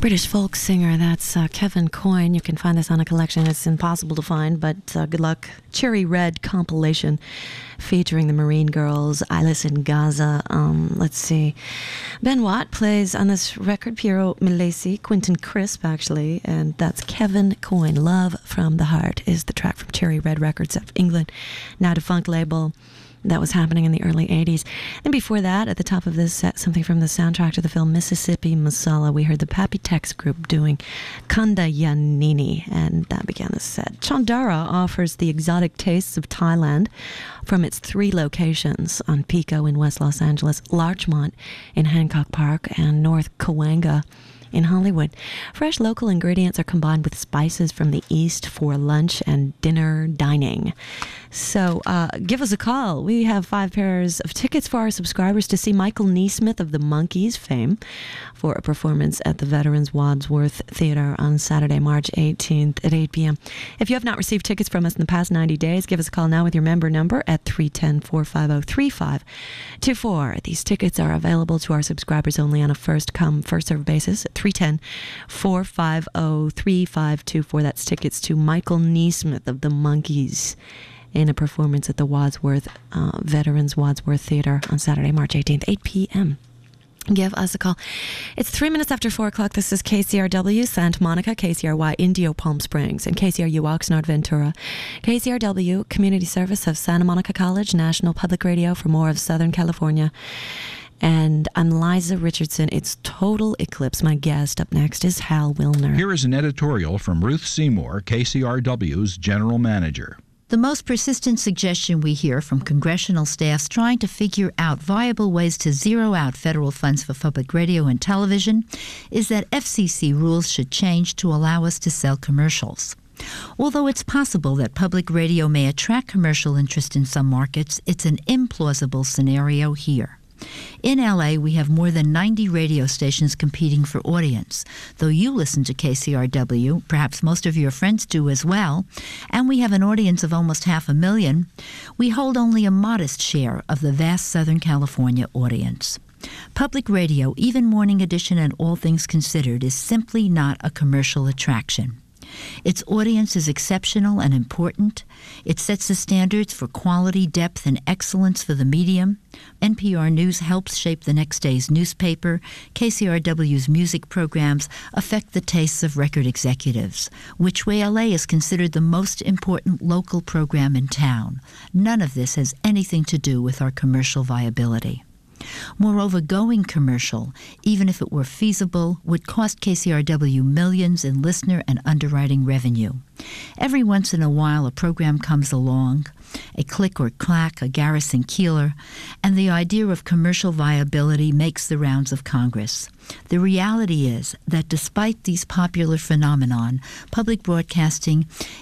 British folk singer, that's Kevin Coyne. You can find this on a collection. It's impossible to find, but good luck. Cherry Red compilation featuring the Marine Girls, Eyeless in Gaza. Let's see. Ben Watt plays on this record, Piero Milesi, Quentin Crisp, actually, and that's Kevin Coyne. Love from the Heart is the track from Cherry Red Records of England, now defunct label. That was happening in the early 80s. And before that, at the top of this set, something from the soundtrack to the film Mississippi Masala. We heard the Pappy Tex group doing Kanda Yanini, and that began the set. Chandara offers the exotic tastes of Thailand from its 3 locations on Pico in West Los Angeles, Larchmont in Hancock Park, and North Cahuenga in Hollywood. Fresh local ingredients are combined with spices from the East for lunch and dinner dining. So give us a call. We have 5 pairs of tickets for our subscribers to see Michael Neesmith of the Monkees fame for a performance at the Veterans Wadsworth Theater on Saturday, March 18th at 8 p.m. If you have not received tickets from us in the past 90 days, give us a call now with your member number at 310-450-3524. These tickets are available to our subscribers only on a first-come, first-served basis at 310-450-3524. That's tickets to Michael Neesmith of the Monkees in a performance at the Wadsworth Veterans Wadsworth Theater on Saturday, March 18th, 8 p.m. Give us a call. It's 3 minutes after 4 o'clock. This is KCRW, Santa Monica, KCRY, Indio, Palm Springs, and KCRU, Oxnard, Ventura. KCRW, Community Service of Santa Monica College, National Public Radio for more of Southern California. And I'm Liza Richardson. It's Total Eclipse. My guest up next is Hal Wilner. Here is an editorial from Ruth Seymour, KCRW's General Manager. The most persistent suggestion we hear from congressional staffs trying to figure out viable ways to zero out federal funds for public radio and television is that FCC rules should change to allow us to sell commercials. Although it's possible that public radio may attract commercial interest in some markets, it's an implausible scenario here. In LA, we have more than 90 radio stations competing for audience. Though you listen to KCRW, perhaps most of your friends do as well, and we have an audience of almost 500,000, we hold only a modest share of the vast Southern California audience. Public radio, even Morning Edition and All Things Considered, is simply not a commercial attraction. Its audience is exceptional and important. It sets the standards for quality, depth, and excellence for the medium. NPR News helps shape the next day's newspaper. KCRW's music programs affect the tastes of record executives. Which Way LA is considered the most important local program in town. None of this has anything to do with our commercial viability. Moreover, going commercial, even if it were feasible, would cost KCRW millions in listener and underwriting revenue. Every once in a while, a program comes along, a Click or Clack, a Garrison Keillor, and the idea of commercial viability makes the rounds of Congress. The reality is that despite these popular phenomenon, public broadcasting